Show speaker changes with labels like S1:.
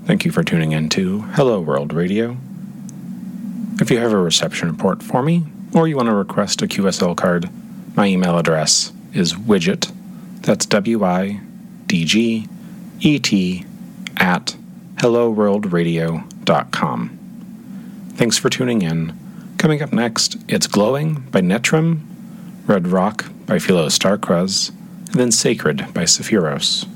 S1: Thank you for tuning in to Hello World Radio. If you have a reception report for me, or you want to request a QSL card, my email address is widget, that's WIDGET, at helloworldradio.com. Thanks for tuning in. Coming up next, it's Glowing by Netrim, Red Rock by Philo Starkraz, and then Sacred by Sephiros.